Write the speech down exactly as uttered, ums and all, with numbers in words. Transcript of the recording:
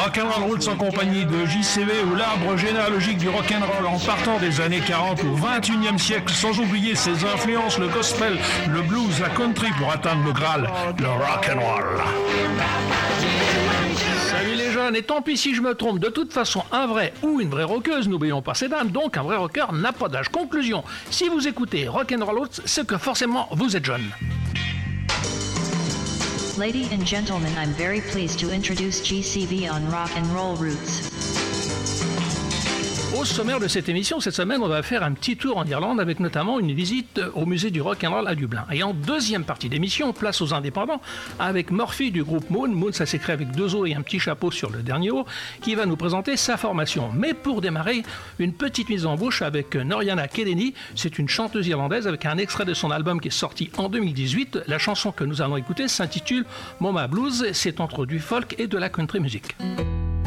Rock'n'Roll Roots en compagnie de J C V ou l'arbre généalogique du rock'n'roll en partant des années quarante au vingt et unième siècle, sans oublier ses influences, le gospel, le blues, la country pour atteindre le Graal, le rock'n'roll. Salut les jeunes, et tant pis si je me trompe, de toute façon, un vrai ou une vraie rockeuse, n'oublions pas ces dames, donc un vrai rocker n'a pas d'âge. Conclusion, si vous écoutez Rock'n'Roll Roots, c'est que forcément vous êtes jeune. Ladies and gentlemen, I'm very pleased to introduce G C V on Rock'n'Roll Roots. Au sommaire de cette émission, cette semaine, on va faire un petit tour en Irlande avec notamment une visite au musée du rock'n'roll à Dublin. Et en deuxième partie d'émission, place aux indépendants avec Murphy du groupe Moon. Moon, ça s'écrit avec deux O et un petit chapeau sur le dernier O, qui va nous présenter sa formation. Mais pour démarrer, une petite mise en bouche avec Noriana Kedeni. C'est une chanteuse irlandaise avec un extrait de son album qui est sorti en deux mille dix-huit. La chanson que nous allons écouter s'intitule Mama Blues. C'est entre du folk et de la country music.